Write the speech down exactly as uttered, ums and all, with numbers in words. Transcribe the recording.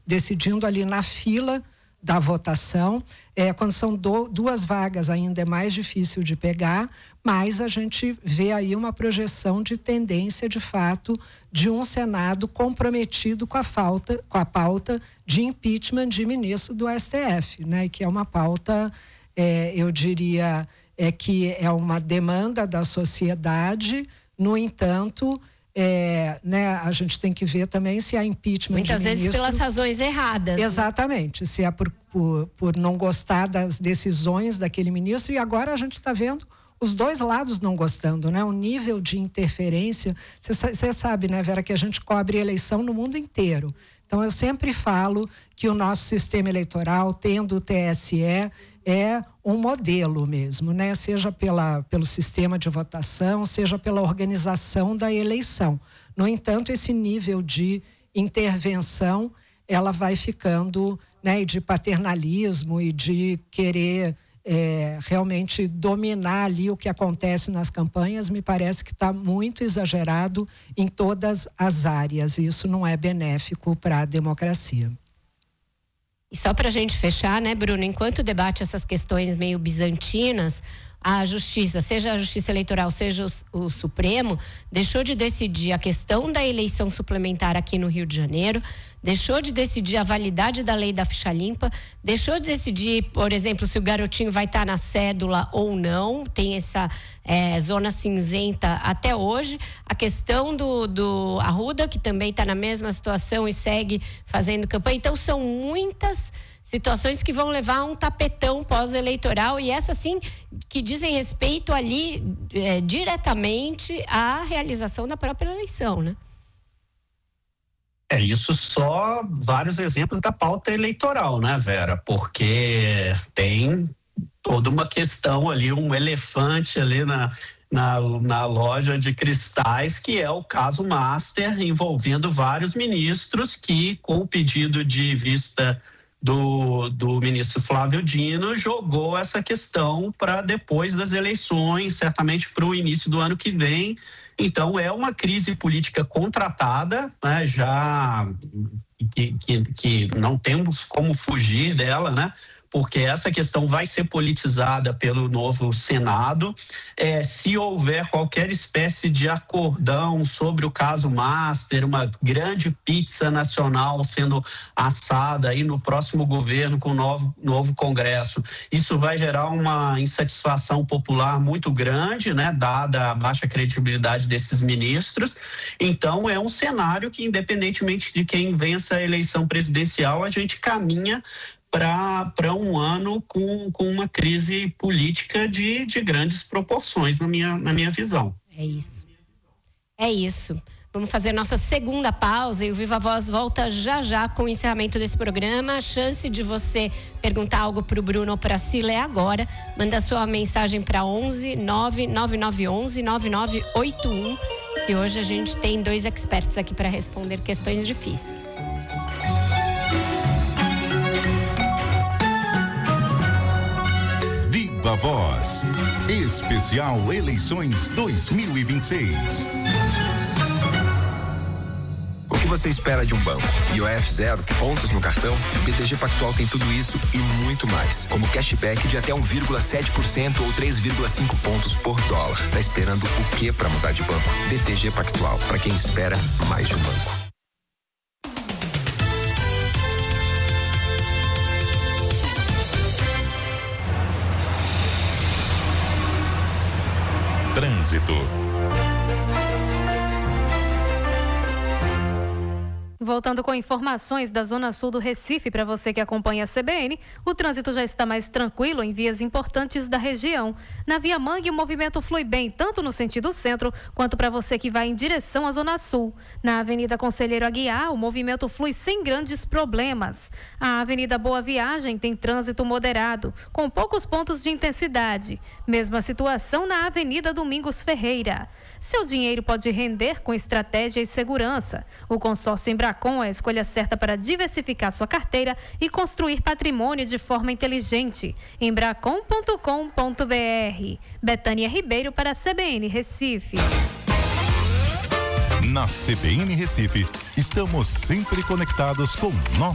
decidindo ali na fila da votação. É, quando são do, duas vagas ainda é mais difícil de pegar, mas a gente vê aí uma projeção de tendência, de fato, de um Senado comprometido com a, falta, com a pauta de impeachment de ministro do S T F, né? E que é uma pauta, é, eu diria, é que é uma demanda da sociedade. No entanto, É, né, a gente tem que ver também se há impeachment muitas de vezes ministro, pelas razões erradas. Exatamente, né? Se é por, por, por não gostar das decisões daquele ministro, e agora a gente está vendo os dois lados não gostando, né? O nível de interferência, você sabe, né, Vera, que a gente cobre eleição no mundo inteiro. Então eu sempre falo que o nosso sistema eleitoral, tendo o T S E, é um modelo mesmo, né? Seja pela, pelo sistema de votação, seja pela organização da eleição. No entanto, esse nível de intervenção, ela vai ficando, né, de paternalismo e de querer é, realmente dominar ali o que acontece nas campanhas, me parece que está muito exagerado em todas as áreas, e isso não é benéfico para a democracia. E só para a gente fechar, né, Bruno, enquanto debate essas questões meio bizantinas, a justiça, seja a justiça eleitoral, seja o, o Supremo, deixou de decidir a questão da eleição suplementar aqui no Rio de Janeiro, deixou de decidir a validade da lei da ficha limpa, deixou de decidir, por exemplo, se o garotinho vai estar na cédula ou não, tem essa é, zona cinzenta até hoje. A questão do, do Arruda, que também está na mesma situação e segue fazendo campanha. Então, são muitas situações que vão levar a um tapetão pós-eleitoral, e essas sim que dizem respeito ali é, diretamente à realização da própria eleição, né? É isso, só vários exemplos da pauta eleitoral, né, Vera? Porque tem toda uma questão ali, um elefante ali na, na, na loja de cristais, que é o caso Master, envolvendo vários ministros que, com o pedido de vista do, do ministro Flávio Dino, jogou essa questão para depois das eleições, certamente para o início do ano que vem. Então, é uma crise política contratada, né, já que, que, que não temos como fugir dela, né? Porque essa questão vai ser politizada pelo novo Senado. É, se houver qualquer espécie de acordão sobre o caso Master, uma grande pizza nacional sendo assada aí no próximo governo com o novo, novo Congresso, isso vai gerar uma insatisfação popular muito grande, né, dada a baixa credibilidade desses ministros. Então, é um cenário que, independentemente de quem vença a eleição presidencial, a gente caminha para um ano com, com uma crise política de, de grandes proporções, na minha, na minha visão. É isso. É isso. Vamos fazer nossa segunda pausa e o Viva Voz volta já já com o encerramento desse programa. A chance de você perguntar algo para o Bruno ou para a Cila é agora. Manda sua mensagem para onze nove nove nove onze nove nove oito um, e hoje a gente tem dois experts aqui para responder questões difíceis. Viva Voz, especial Eleições dois mil e vinte e seis. O que você espera de um banco? I O F zero, pontos no cartão? B T G Pactual tem tudo isso e muito mais, como cashback de até um vírgula sete por cento ou três vírgula cinco pontos por dólar. Tá esperando o que para mudar de banco? B T G Pactual, para quem espera mais de um banco. Trânsito. Voltando com informações da Zona Sul do Recife, para você que acompanha a C B N, o trânsito já está mais tranquilo em vias importantes da região. Na Via Mangue, o movimento flui bem, tanto no sentido centro, quanto para você que vai em direção à Zona Sul. Na Avenida Conselheiro Aguiar, o movimento flui sem grandes problemas. A Avenida Boa Viagem tem trânsito moderado, com poucos pontos de intensidade. Mesma situação na Avenida Domingos Ferreira. Seu dinheiro pode render com estratégia e segurança. O consórcio Embracon é a escolha certa para diversificar sua carteira e construir patrimônio de forma inteligente. embracon ponto com ponto b r. Betânia Ribeiro para a C B N Recife. Na C B N Recife, estamos sempre conectados com nossa